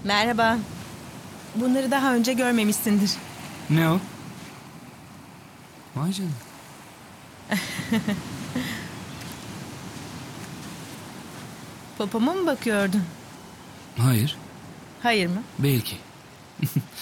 Merhaba. Bunları daha önce görmemişsindir. Ne o? Vay canına. Popoma mı bakıyordun? Hayır. Hayır mı? Belki.